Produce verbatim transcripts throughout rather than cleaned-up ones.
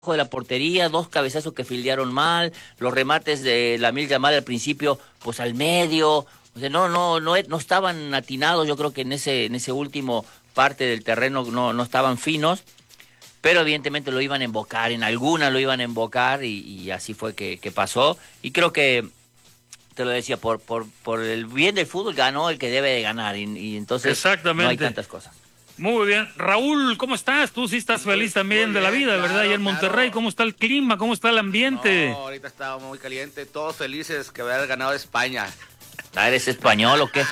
de la portería, dos cabezazos que fildearon mal, los remates de Lamine Yamal al principio, pues al medio, o sea, no, no, no, no estaban atinados, yo creo que en ese, en ese último parte del terreno no, no estaban finos, pero evidentemente lo iban a embocar, en alguna lo iban a embocar y, y así fue que, que pasó, y creo que, te lo decía, por, por, por el bien del fútbol ganó el que debe de ganar, y, y entonces no hay Exactamente. tantas cosas. Muy bien. Raúl, ¿cómo estás? Tú sí estás feliz también Muy de la bien, vida, claro, ¿verdad? Y en Monterrey, claro. ¿cómo está el clima? ¿Cómo está el ambiente? No, ahorita está muy caliente, todos felices que haber ganado España. Ah, ¿eres español o qué?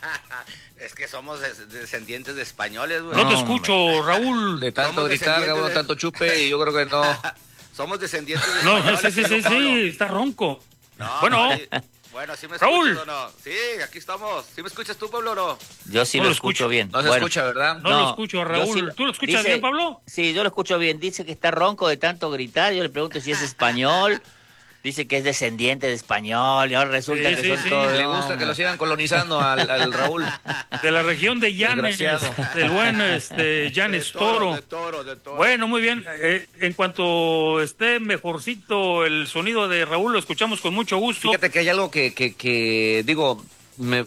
Es que somos des- descendientes de españoles, güey. No te No, escucho, Raúl. De tanto Somos gritar, descendientes cabrón, de- tanto chupe, y yo creo que no. Somos descendientes de No, españoles. sí, sí, sí, ¿no, Pablo? sí, está ronco. No, Bueno, no, sí. Bueno, ¿sí me Raúl. escuchas o no? Sí, aquí estamos. ¿Sí me escuchas tú, Pablo, o no? Yo sí No lo lo escucho escucho. bien. No se Bueno, escucha, ¿verdad? no, lo escucho, yo Raúl. sí- ¿Tú lo escuchas dice- bien, Pablo? Sí, yo lo escucho bien. Dice que está ronco de tanto gritar. Yo le pregunto si es español. Dice que es descendiente de español. Y ahora resulta Sí, que sí, son sí. todos. Le gusta que lo sigan colonizando al, al Raúl. De la región de Llanes, Desgraciado. del buen este, Llanes De Toro. De toro, de toro. Bueno, muy bien. Eh, en cuanto esté mejorcito el sonido de Raúl, lo escuchamos con mucho gusto. Fíjate que hay algo que, que, que digo, me,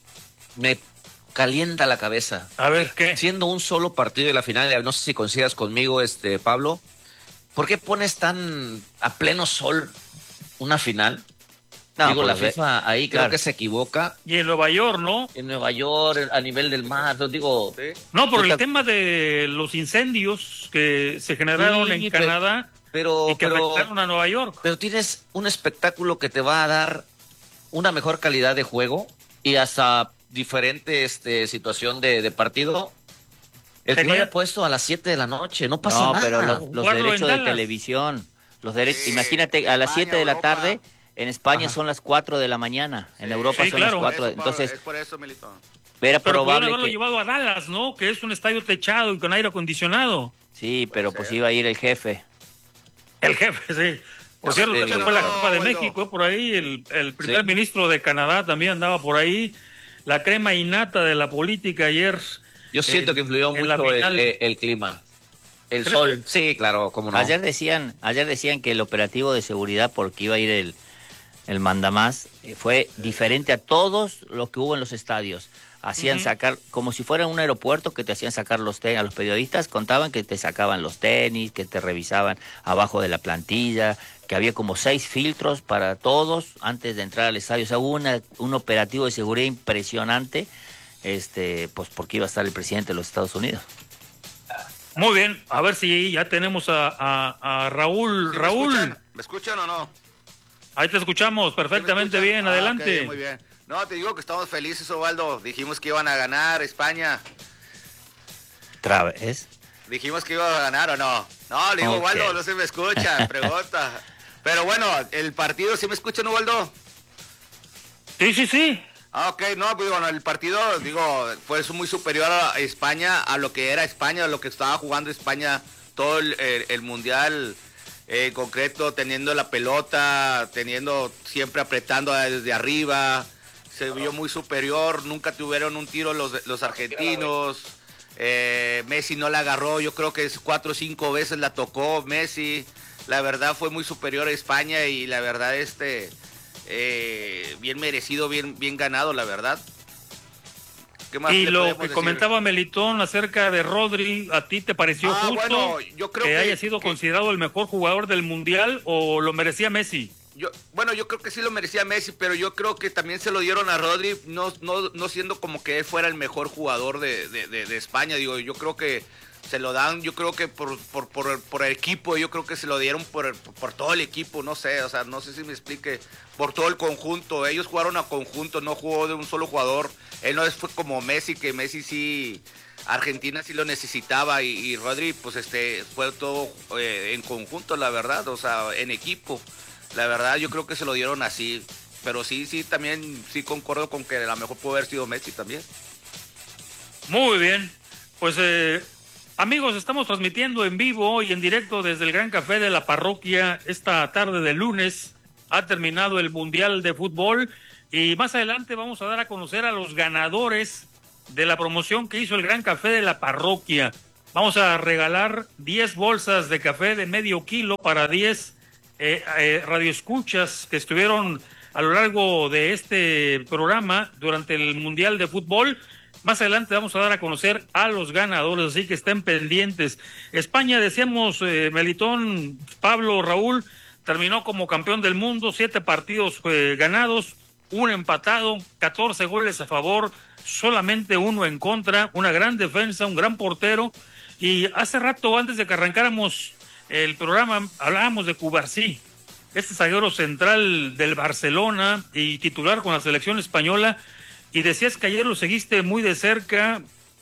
me calienta la cabeza. A ver, ¿qué? Siendo un solo partido de la final, no sé si coincidas conmigo, este Pablo, ¿por qué pones tan a pleno sol una final? No, Digo, por la los de- FIFA ahí creo claro. que se equivoca. Y en Nueva York, ¿no? En Nueva York, a nivel del mar, yo digo, Sí. No, por Yo el ta- tema de los incendios que se generaron Sí, en pero- Canadá pero, y que pero, afectaron a Nueva York. pero tienes un espectáculo que te va a dar una mejor calidad de juego y hasta diferente este, situación de, de partido. El que lo Tenía- haya puesto a las siete de la noche, no pasa No, nada. pero los, los Jugarlo en derechos de Dallas. televisión. Los derechos. Sí, Imagínate, a las España, siete de la Europa. tarde. En España Ajá. son las cuatro de la mañana. En Sí. Europa Sí, son claro. las cuatro. Eso, Pablo, Entonces, es por eso, Milito. era Pero pudieron probable haberlo que. llevado a Dallas, ¿no? Que es un estadio techado y con aire acondicionado. Sí, pero Puede pues ser. iba a ir el jefe. El jefe, sí. Por cierto, sí, también no, fue la no, Copa de bueno. México, por ahí. El, el primer Sí. ministro de Canadá también andaba por ahí. La crema innata de la política ayer. Yo siento eh, que influyó en la mucho el, final. el- el clima. El ¿Crees? sol, sí, claro, cómo no. Ayer decían, ayer decían que el operativo de seguridad, porque iba a ir el, el mandamás, eh, fue diferente a todos los que hubo en los estadios. Hacían Ujú. sacar, como si fuera un aeropuerto, que te hacían sacar los tenis, a los periodistas contaban que te sacaban los tenis, que te revisaban abajo de la plantilla, que había como seis filtros para todos antes de entrar al estadio. O sea, hubo una- un operativo de seguridad impresionante, este, pues porque iba a estar el presidente de los Estados Unidos. Muy bien, a ver si ya tenemos a, a- a Raúl. ¿Sí me Raúl, escuchan? ¿Me escuchan o no? ahí te escuchamos ¿Sí me perfectamente escuchan? bien, Ah, adelante. ok, muy bien. No, te digo que estamos felices, Osvaldo. Dijimos que iban a ganar España. ¿Otra vez? Dijimos que iba a ganar o no. No, le digo, Ok. Osvaldo, no se me escucha. Pregunta. Pero bueno, el partido, ¿sí me escuchan, Osvaldo? Sí, sí, sí. Ah, ok, no, pues bueno, el partido, digo, fue muy superior a España, a lo que era España, a lo que estaba jugando España todo el, el- el mundial eh, en concreto, teniendo la pelota, teniendo, siempre apretando desde arriba, se vio muy superior, nunca tuvieron un tiro los, los argentinos, eh, Messi no la agarró, yo creo que es cuatro o cinco veces la tocó Messi, la verdad fue muy superior a España y la verdad este... Eh, bien merecido, bien, bien ganado, la verdad. ¿Qué más Y le lo podemos que decir? comentaba Melitón acerca de Rodri, ¿a ti te pareció Ah, justo bueno, yo creo que, que- haya sido que- considerado el mejor jugador del mundial o lo merecía Messi? Yo, bueno, yo creo que sí lo merecía Messi, pero yo creo que también se lo dieron a Rodri, no, no, no siendo como que él fuera el mejor jugador de, de, de- de España. Digo, yo creo que se lo dan, yo creo que por, por, por, por el equipo, yo creo que se lo dieron por, por todo el equipo, no sé, o sea, no sé si me explique, por todo el conjunto. Ellos jugaron a conjunto, no jugó de un solo jugador. Él no es, fue como Messi, que Messi sí, Argentina sí lo necesitaba y, y Rodri, pues este, fue todo eh, en conjunto, la verdad, o sea, en equipo. La verdad, yo creo que se lo dieron así. Pero sí, sí, también sí concuerdo con que a lo mejor pudo haber sido Messi también. Muy bien. Pues eh, amigos, estamos transmitiendo en vivo y en directo desde el Gran Café de la Parroquia esta tarde de lunes. Ha terminado el Mundial de Fútbol y más adelante vamos a dar a conocer a los ganadores de la promoción que hizo el Gran Café de la Parroquia. Vamos a regalar diez bolsas de café de medio kilo para diez eh, eh, radioescuchas que estuvieron a lo largo de este programa durante el Mundial de Fútbol. Más adelante vamos a dar a conocer a los ganadores, así que estén pendientes. España, decíamos, eh, Melitón, Pablo, Raúl, terminó como campeón del mundo, siete partidos eh, ganados, un empatado, catorce goles a favor, solamente uno en contra, una gran defensa, un gran portero. Y hace rato, antes de que arrancáramos el programa, hablábamos de Cubarsí, este zaguero central del Barcelona y titular con la selección española. Y decías que ayer lo seguiste muy de cerca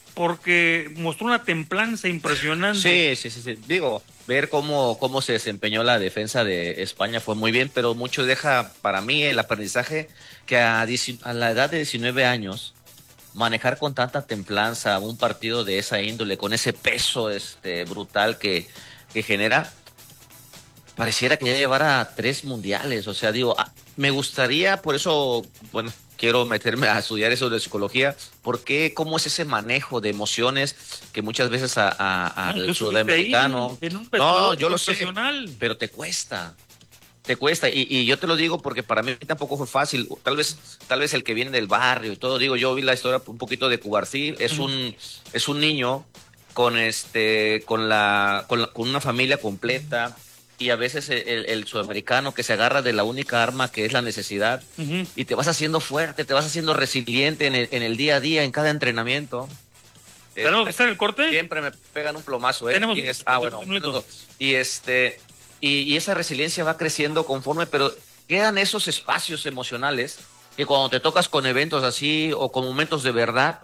porque mostró una templanza impresionante. Sí, sí, sí, sí. Digo, ver cómo, cómo se desempeñó la defensa de España fue muy bien, pero mucho deja para mí el aprendizaje que a, a la edad de diecinueve años, manejar con tanta templanza un partido de esa índole, con ese peso este brutal que, que genera, pareciera que ya llevara tres mundiales. O sea, digo, me gustaría, por eso, bueno, quiero meterme a estudiar eso de psicología, porque cómo es ese manejo de emociones que muchas veces a, a, al no, sudamericano, en un no, yo lo sé, pero te cuesta, te cuesta, y, y yo te lo digo porque para mí tampoco fue fácil. Tal vez, tal vez el que viene del barrio y todo, digo, yo vi la historia un poquito de Cubarsí, es uh-huh. un, es un niño con este, con la, con la, con una familia completa. Y a veces el, el sudamericano que se agarra de la única arma que es la necesidad, uh-huh. y te vas haciendo fuerte, te vas haciendo resiliente en el, en el día a día, en cada entrenamiento. ¿Tenemos que hacer el corte? Siempre me pegan un plomazo, ¿eh? Tenemos es, ah, bueno, un minuto. Y este y, y esa resiliencia va creciendo conforme, pero quedan esos espacios emocionales que cuando te tocas con eventos así o con momentos de verdad,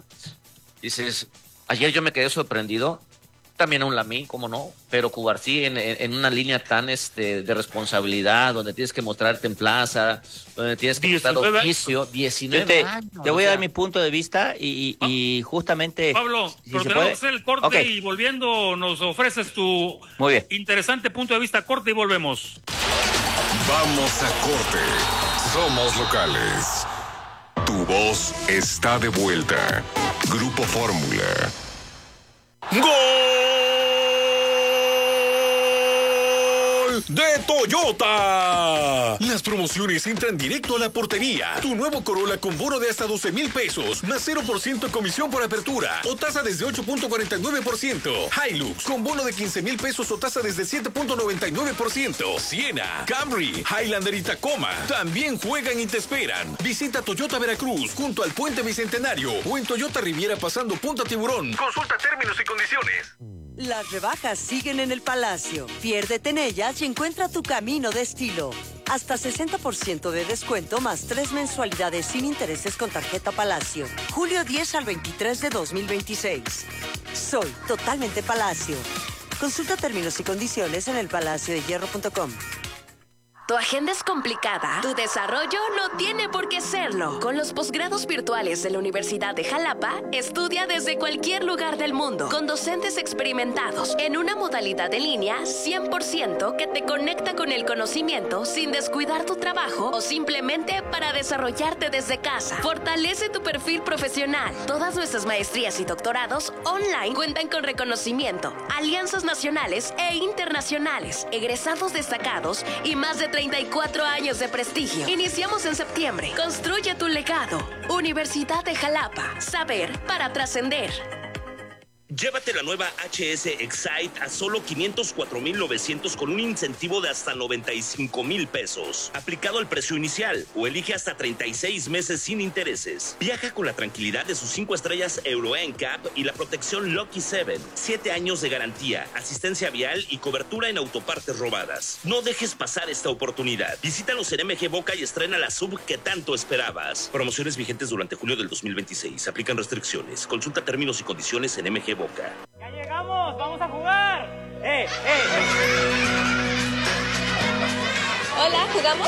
dices, ayer yo me quedé sorprendido. También un Lamín, cómo no, pero Cubarsí en, en, en una línea tan este de responsabilidad, donde tienes que mostrarte en plaza, donde tienes que mostrar oficio, diecinueve te, años. Te voy a dar mi punto de vista y, y, y justamente... Pablo, si pero tenemos que hacer el corte, okay. Y volviendo nos ofreces tu Muy bien. interesante punto de vista. Corte y volvemos. Vamos a corte. Somos locales. Tu voz está de vuelta. Grupo Fórmula. ¡Gol de Toyota! Las promociones entran directo a la portería. Tu nuevo Corolla con bono de hasta doce mil pesos, más cero por ciento comisión por apertura o tasa desde ocho punto cuarenta y nueve por ciento. Hilux con bono de quince mil pesos o tasa desde siete punto noventa y nueve por ciento. Siena, Camry, Highlander y Tacoma también juegan y te esperan. Visita Toyota Veracruz junto al Puente Bicentenario o en Toyota Riviera pasando Punta Tiburón. Consulta términos y condiciones. Las rebajas siguen en el Palacio. Piérdete en ellas y encuentra tu camino de estilo. Hasta sesenta por ciento de descuento más tres mensualidades sin intereses con tarjeta Palacio. Julio diez al veintitrés de dos mil veintiséis. Soy totalmente Palacio. Consulta términos y condiciones en el palacio de hierro punto com. ¿Tu agenda es complicada? ¿Tu desarrollo no tiene por qué serlo? Con los posgrados virtuales de la Universidad de Jalapa, estudia desde cualquier lugar del mundo, con docentes experimentados, en una modalidad en línea cien por ciento que te conecta con el conocimiento sin descuidar tu trabajo o simplemente para desarrollarte desde casa. Fortalece tu perfil profesional. Todas nuestras maestrías y doctorados online cuentan con reconocimiento, alianzas nacionales e internacionales, egresados destacados y más de treinta y cuatro años de prestigio. Iniciamos en septiembre. Construye tu legado. Universidad de Jalapa. Saber para trascender. Llévate la nueva H S Excite a solo quinientos cuatro mil novecientos con un incentivo de hasta noventa y cinco mil pesos, aplicado al precio inicial, o elige hasta treinta y seis meses sin intereses. Viaja con la tranquilidad de sus cinco estrellas Euro N C A P y la protección Lucky siete, siete años de garantía, asistencia vial y cobertura en autopartes robadas. No dejes pasar esta oportunidad. Visítanos en M G Boca y estrena la sub que tanto esperabas. Promociones vigentes durante julio del dos mil veintiséis. Aplican restricciones. Consulta términos y condiciones en M G Boca. ¡Ya llegamos! ¡Vamos a jugar! ¡Eh, eh, eh! Hola, ¿jugamos?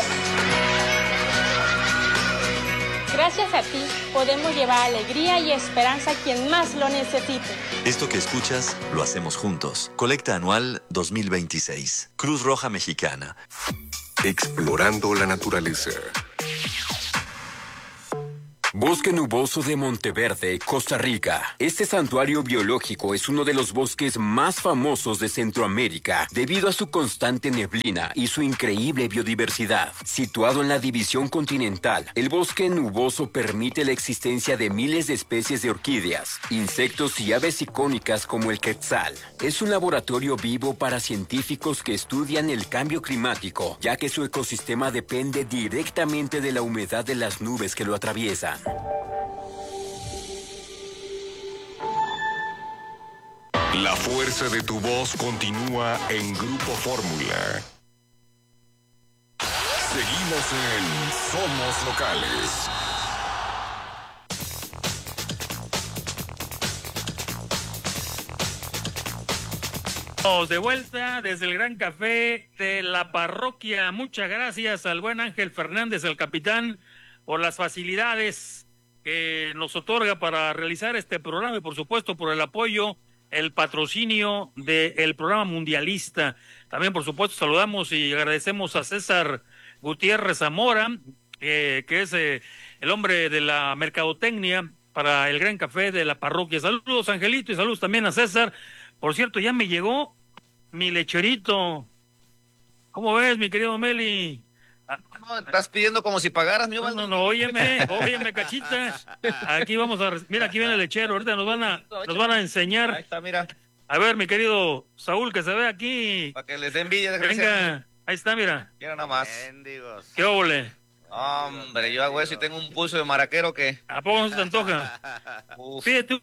Gracias a ti, podemos llevar alegría y esperanza a quien más lo necesite. Esto que escuchas, lo hacemos juntos. Colecta anual dos mil veintiséis. Cruz Roja Mexicana. Explorando la naturaleza. Bosque Nuboso de Monteverde, Costa Rica. Este santuario biológico es uno de los bosques más famosos de Centroamérica debido a su constante neblina y su increíble biodiversidad. Situado en la división continental, el bosque nuboso permite la existencia de miles de especies de orquídeas, insectos y aves icónicas como el quetzal. Es un laboratorio vivo para científicos que estudian el cambio climático, ya que su ecosistema depende directamente de la humedad de las nubes que lo atraviesan. La fuerza de tu voz continúa en Grupo Fórmula. Seguimos en Somos Locales. Estamos de vuelta desde el Gran Café de la Parroquia. Muchas gracias al buen Ángel Fernández, el capitán, por las facilidades que nos otorga para realizar este programa y por supuesto por el apoyo, el patrocinio del programa mundialista. También por supuesto saludamos y agradecemos a César Gutiérrez Zamora, eh, que es eh, el hombre de la mercadotecnia para el Gran Café de la Parroquia. Saludos, Angelito, y saludos también a César. Por cierto, ya me llegó mi lecherito. ¿Cómo ves, mi querido Meli? No, estás pidiendo como si pagaras, mi No, no, no, óyeme, óyeme, cachita. Aquí vamos a... Mira, aquí viene el lechero. Ahorita nos van a, nos van a enseñar. Ahí está, mira. A ver, mi querido Saúl, que se ve aquí. Para que les dé envidia. Venga, ahí está, mira. Mira nada más. Mendigos. ¿Qué óvole? Hombre, yo hago eso y tengo un pulso de maraquero que... ¿A poco no se te antoja? Uf. Pídete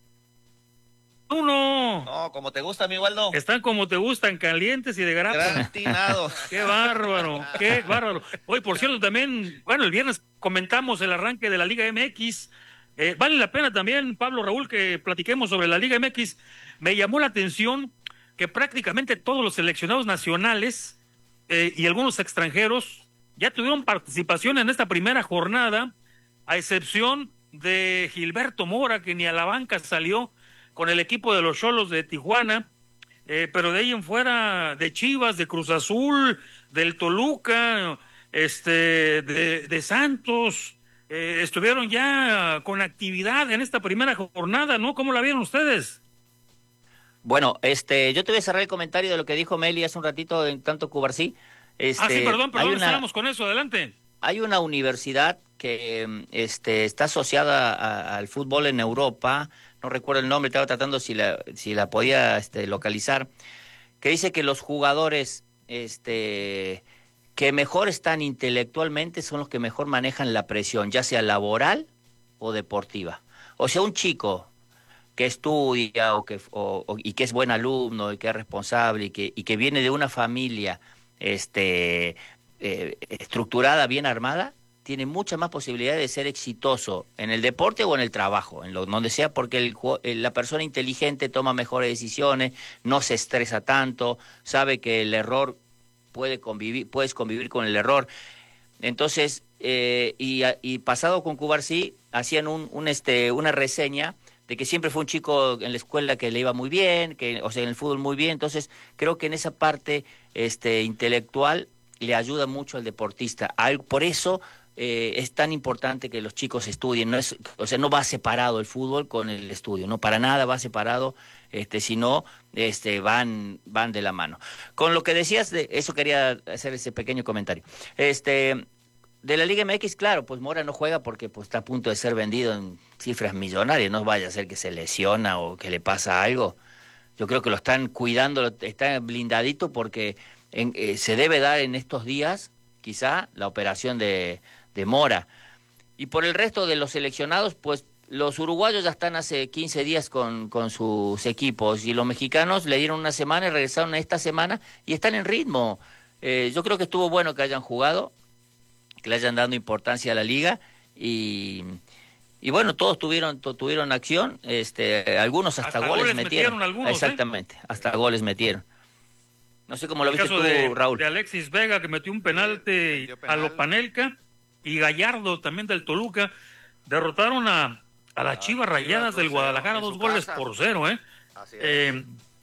uno. No, como te gusta, mi Waldo. Están como te gustan, calientes y de grapa. Gratinados. Qué bárbaro, qué bárbaro. Hoy, por cierto, también, bueno, el viernes comentamos el arranque de la Liga M X. Eh, vale la pena también, Pablo, Raúl, que platiquemos sobre la Liga M X. Me llamó la atención que prácticamente todos los seleccionados nacionales eh, y algunos extranjeros ya tuvieron participación en esta primera jornada, a excepción de Gilberto Mora, que ni a la banca salió con el equipo de los Xolos de Tijuana, eh, pero de ahí en fuera, de Chivas, de Cruz Azul, del Toluca, este, de, de Santos, eh, estuvieron ya con actividad en esta primera jornada, ¿no? ¿Cómo la vieron ustedes? Bueno, este, yo te voy a cerrar el comentario de lo que dijo Meli hace un ratito en tanto Cubarsí. Este, ah, sí, perdón, perdón, una... estábamos con eso, adelante. Hay una universidad que este, está asociada a, al fútbol en Europa, no recuerdo el nombre, estaba tratando si la, si la podía este, localizar, que dice que los jugadores este, que mejor están intelectualmente son los que mejor manejan la presión, ya sea laboral o deportiva. O sea, un chico que estudia o que, o, o, y que es buen alumno y que es responsable y que, y que viene de una familia este, eh, estructurada, bien armada, tiene mucha más posibilidad de ser exitoso en el deporte o en el trabajo, en lo donde sea, porque el, la persona inteligente toma mejores decisiones, no se estresa tanto, sabe que el error puede convivir, puedes convivir con el error. Entonces, eh, y, y pasado con Cubarsí, hacían un, un este, una reseña de que siempre fue un chico en la escuela que le iba muy bien, que, o sea, en el fútbol muy bien. Entonces, creo que en esa parte este, intelectual le ayuda mucho al deportista. Por eso eh, es tan importante que los chicos estudien. No es, o sea, no va separado el fútbol con el estudio, no para nada va separado, este, sino este, van, van de la mano. Con lo que decías, de eso quería hacer ese pequeño comentario. Este... De la Liga M X, claro, pues Mora no juega porque pues, está a punto de ser vendido en cifras millonarias, no vaya a ser que se lesiona o que le pasa algo. Yo creo que lo están cuidando, está blindadito porque en, eh, se debe dar en estos días, quizá, la operación de, de Mora. Y por el resto de los seleccionados, pues los uruguayos ya están hace quince días con, con sus equipos y los mexicanos le dieron una semana y regresaron esta semana y están en ritmo. Eh, yo creo que estuvo bueno que hayan jugado, que le hayan dado importancia a la liga y, y bueno, todos tuvieron to, tuvieron acción, este, algunos hasta, hasta goles, goles metieron, metieron algunos, exactamente, ¿eh? Hasta goles metieron. No sé cómo lo viste tú, de, Raúl. De Alexis Vega, que metió un penalti sí, a lo Panelka, y Gallardo también del Toluca, derrotaron a, a las ah, Chivas Rayadas del Guadalajara, dos goles casa. por cero, ¿eh? Así es. Eh,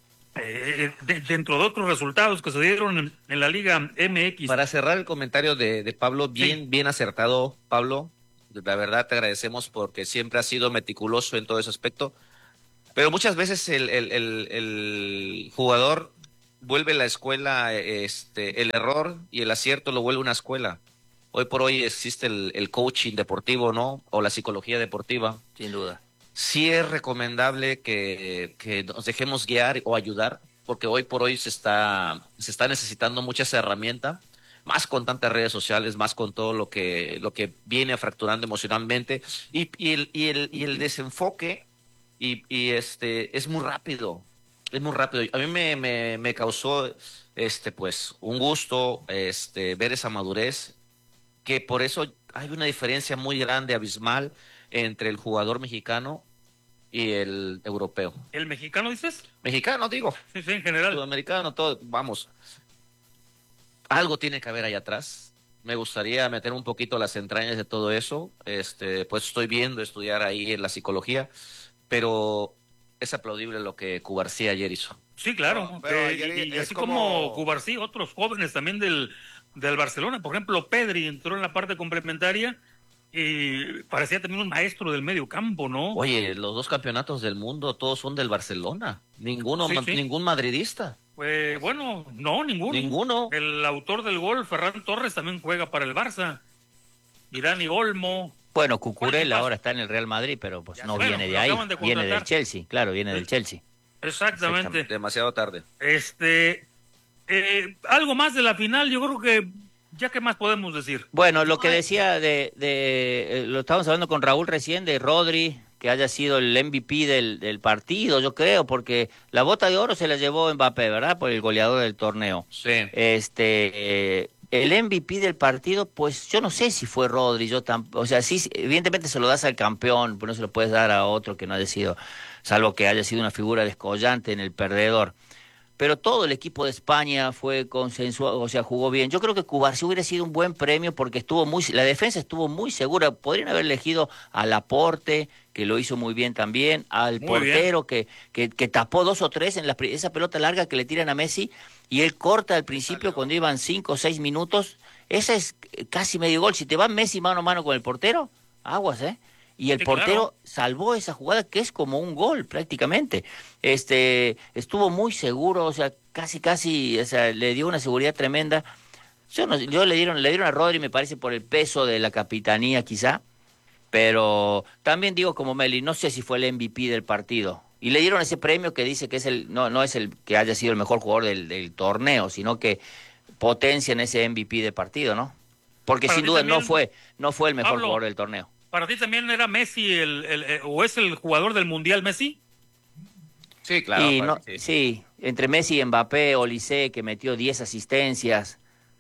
Eh, de, dentro de otros resultados que se dieron en, en la Liga M X. Para cerrar el comentario de, de Pablo, bien, sí. bien acertado, Pablo. la verdad te agradecemos porque siempre has sido meticuloso en todo ese aspecto. Pero muchas veces el, el, el, el jugador vuelve la escuela, este, el error y el acierto lo vuelve una escuela. Hoy por hoy existe el, el coaching deportivo, ¿no? O la psicología deportiva. Sin duda. Sí es recomendable que, que nos dejemos guiar o ayudar, porque hoy por hoy se está, se está necesitando muchas herramientas, más con tantas redes sociales, más con todo lo que, lo que viene fracturando emocionalmente, y, y, el, y, el, y el desenfoque y, y este es muy rápido, es muy rápido. A mí me, me, me causó este pues un gusto este ver esa madurez, que por eso hay una diferencia muy grande, abismal, entre el jugador mexicano y el europeo. ¿El mexicano dices? Mexicano, digo. Sí, sí, en general. Sudamericano, todo, vamos. Algo tiene que haber ahí atrás. Me gustaría meter un poquito las entrañas de todo eso. Este, pues estoy viendo estudiar ahí en la psicología, pero es aplaudible lo que Cubarsí ayer hizo. Sí, claro. No, pero Eh, ayer y, y es así como- como Cubarsí, otros jóvenes también del, del Barcelona. Por ejemplo, Pedri entró en la parte complementaria y parecía también un maestro del medio campo, ¿no? Oye, los dos campeonatos del mundo todos son del Barcelona. Ninguno, Sí, ma- sí. ningún madridista. Pues bueno, no, ninguno. Ninguno. El autor del gol, Ferran Torres, también juega para el Barça. Y Dani Olmo. Bueno, Cucurella ahora está en el Real Madrid, pero pues no Bueno, viene de lo ahí, acaban de viene del contratar. Chelsea, claro, viene del Chelsea. Exactamente. Demasiado tarde. Este, eh, algo más de la final, yo creo que ya qué más podemos decir. Bueno, lo que decía de, de eh, lo estábamos hablando con Raúl recién, de Rodri, que haya sido el M V P del, del partido, yo creo, porque la bota de oro se la llevó Mbappé, ¿verdad? Por el goleador del torneo. Sí. Este, eh, el M V P del partido, pues yo no sé si fue Rodri, yo tampoco, o sea, sí, evidentemente se lo das al campeón, pues no se lo puedes dar a otro que no haya sido, salvo que haya sido una figura descollante en el perdedor. Pero todo el equipo de España fue consensuado, o sea, jugó bien. Yo creo que Cubarsí hubiera sido un buen premio porque estuvo muy, la defensa estuvo muy segura. Podrían haber elegido a Laporte, que lo hizo muy bien también, al Muy portero que, que, que tapó dos o tres en la, pri- esa pelota larga que le tiran a Messi, y él corta al principio cuando iban cinco o seis minutos. Ese es casi medio gol. Si te va Messi mano a mano con el portero, aguas, ¿eh? Y el Sí, portero claro. salvó esa jugada que es como un gol prácticamente. Este, estuvo muy seguro, o sea, casi casi, o sea, le dio una seguridad tremenda. Yo no, yo le dieron le dieron a Rodri, me parece, por el peso de la capitanía quizá, pero también digo como Meli, no sé si fue el M V P del partido. Y le dieron ese premio que dice que es el no no es el que haya sido el mejor jugador del, del torneo, sino que potencian ese M V P del partido, ¿no? Porque Para sin ti duda también, no fue no fue el mejor Pablo, jugador del torneo. ¿Para ti también era Messi el, el- eh, o es el jugador del Mundial Messi? Sí, claro. Y para no- mí sí. sí, entre Messi y Mbappé, Olise, que metió diez asistencias.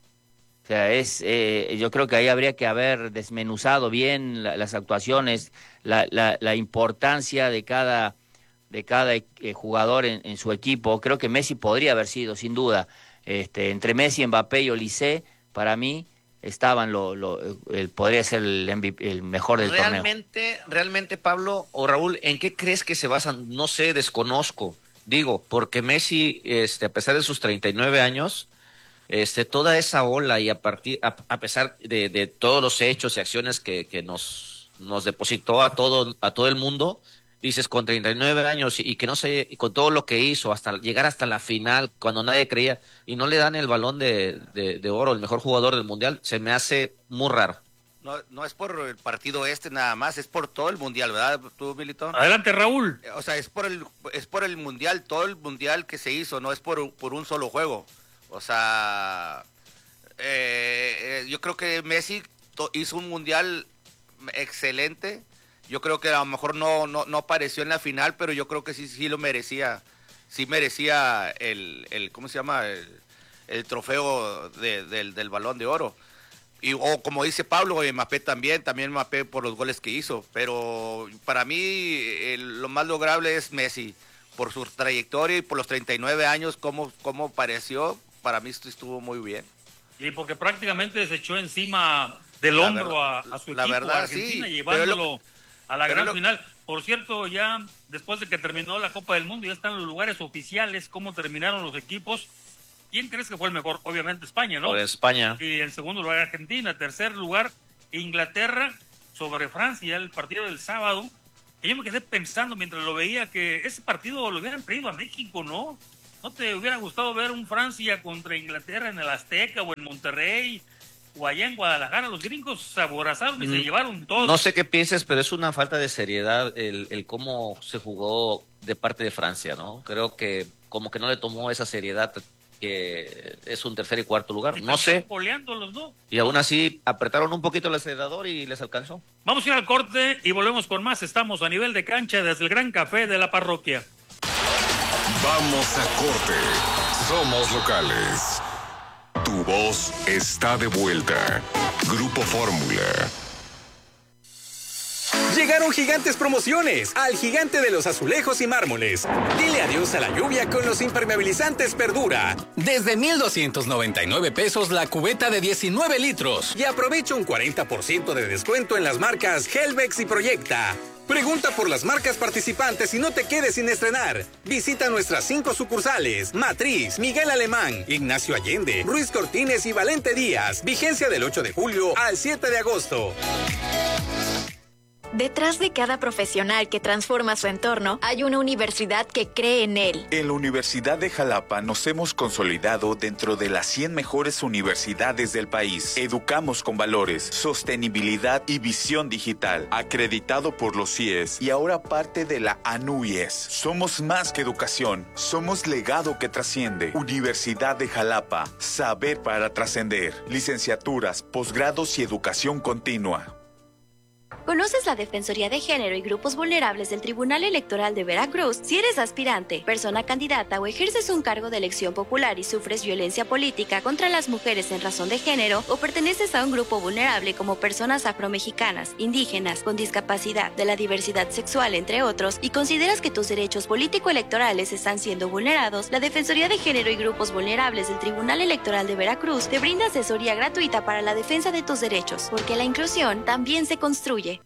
O sea, es, eh, yo creo que ahí habría que haber desmenuzado bien la- las actuaciones, la, la, la importancia de cada, de cada eh, jugador en, en su equipo. Creo que Messi podría haber sido, sin duda. Este, entre Messi, Mbappé y Olise, para mí, estaban lo, lo, el, podría ser el, M V P, el mejor del torneo. Realmente, realmente, Pablo o Raúl, ¿en qué crees que se basan? No sé, desconozco. Digo, porque Messi, este, a pesar de sus treinta y nueve años, este, toda esa ola y a partir, a, a pesar de, de todos los hechos y acciones que, que nos, nos depositó a todo, a todo el mundo, dices, con treinta y nueve años y, y que no sé, y con todo lo que hizo, hasta llegar hasta la final, cuando nadie creía, y no le dan el balón de, de, de oro, el mejor jugador del mundial, se me hace muy raro. No, no es por el partido este nada más, es por todo el mundial, ¿verdad, tú, Milito? Adelante, Raúl. O sea, es por el es por el mundial, todo el mundial que se hizo, no es por, por un solo juego. O sea, eh, eh, yo creo que Messi to- hizo un mundial excelente. Yo creo que a lo mejor no, no, no apareció en la final, pero yo creo que sí, sí lo merecía. Sí merecía el, el ¿cómo se llama? El, el trofeo de- del, del Balón de Oro. Y, o como dice Pablo, Mbappé también, también Mbappé por los goles que hizo. Pero para mí el- lo más lograble es Messi, por su trayectoria y por los treinta y nueve años, cómo, cómo pareció. Para mí esto estuvo muy bien. Y porque prácticamente se echó encima del La hombro verdad- a, a su la equipo, verdad, a Argentina, sí, llevándolo pero lo- a la pero gran lo- final. Por cierto, ya después de que terminó la Copa del Mundo, ya están los lugares oficiales, cómo terminaron los equipos. ¿Quién crees que fue el mejor? Obviamente España, ¿no? Por España. Y en segundo lugar Argentina, tercer lugar Inglaterra sobre Francia, el partido del sábado, y yo me quedé pensando mientras lo veía que ese partido lo hubieran traído a México, ¿no? ¿No te hubiera gustado ver un Francia contra Inglaterra en el Azteca o en Monterrey o allá en Guadalajara? Los gringos se aborazaron y mm. se llevaron todo. No sé qué pienses, pero es una falta de seriedad el, el cómo se jugó de parte de Francia, ¿no? Creo que como que no le tomó esa seriedad que es un tercer y cuarto lugar, no sé. Goleándolos, ¿no? Y aún así apretaron un poquito el acelerador y les alcanzó. Vamos a ir al corte y volvemos con más. Estamos a nivel de cancha desde el Gran Café de la Parroquia. Vamos a corte. Somos locales. Tu voz está de vuelta. Grupo Fórmula. Llegaron gigantes promociones al gigante de los azulejos y mármoles. Dile adiós a la lluvia con los impermeabilizantes Perdura. Desde mil doscientos noventa y nueve pesos la cubeta de diecinueve litros. Y aprovecha un cuarenta por ciento de descuento en las marcas Helvex y Proyecta. Pregunta por las marcas participantes y no te quedes sin estrenar. Visita nuestras cinco sucursales: Matriz, Miguel Alemán, Ignacio Allende, Ruiz Cortines y Valente Díaz. Vigencia del ocho de julio al siete de agosto. Detrás de cada profesional que transforma su entorno, hay una universidad que cree en él. En la Universidad de Jalapa nos hemos consolidado dentro de las cien mejores universidades del país. Educamos con valores, sostenibilidad y visión digital. Acreditado por los C I E S y ahora parte de la A N U Y E S. Somos más que educación, somos legado que trasciende. Universidad de Jalapa, saber para trascender. Licenciaturas, posgrados y educación continua. ¿Conoces la Defensoría de Género y Grupos Vulnerables del Tribunal Electoral de Veracruz? Si eres aspirante, persona candidata o ejerces un cargo de elección popular y sufres violencia política contra las mujeres en razón de género o perteneces a un grupo vulnerable como personas afromexicanas, indígenas, con discapacidad, de la diversidad sexual, entre otros, y consideras que tus derechos político-electorales están siendo vulnerados, la Defensoría de Género y Grupos Vulnerables del Tribunal Electoral de Veracruz te brinda asesoría gratuita para la defensa de tus derechos, porque la inclusión también se construye.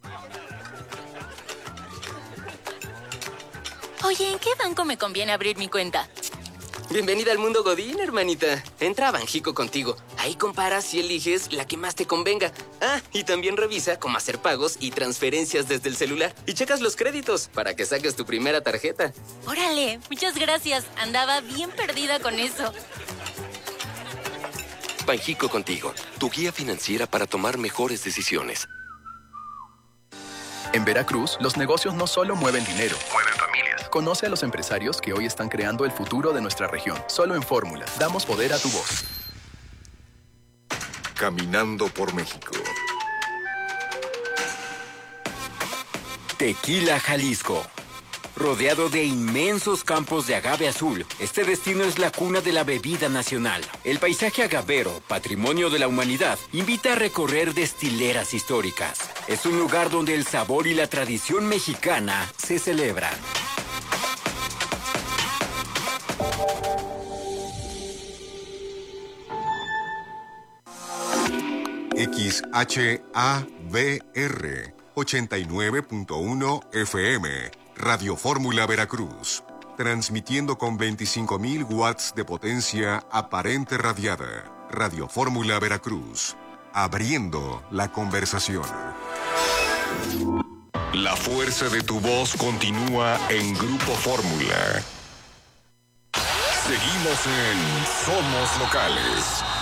Oye, ¿en qué banco me conviene abrir mi cuenta? Bienvenida al mundo Godín, hermanita. Entra a Banjico contigo. Ahí comparas y eliges la que más te convenga. Ah, y también revisa cómo hacer pagos y transferencias desde el celular. Y checas los créditos para que saques tu primera tarjeta. Órale, muchas gracias. Andaba bien perdida con eso. Banjico contigo, tu guía financiera para tomar mejores decisiones. En Veracruz, los negocios no solo mueven dinero, mueven familias. Conoce a los empresarios que hoy están creando el futuro de nuestra región. Solo en Fórmula, damos poder a tu voz. Caminando por México. Tequila, Jalisco. Rodeado de inmensos campos de agave azul, este destino es la cuna de la bebida nacional. El paisaje agavero, patrimonio de la humanidad, invita a recorrer destileras históricas. Es un lugar donde el sabor y la tradición mexicana se celebran. X H A V R ochenta y nueve punto uno F M, Radio Fórmula Veracruz, transmitiendo con veinticinco mil watts de potencia aparente radiada. Radio Fórmula Veracruz, abriendo la conversación. La fuerza de tu voz continúa en Grupo Fórmula. Seguimos en Somos Locales.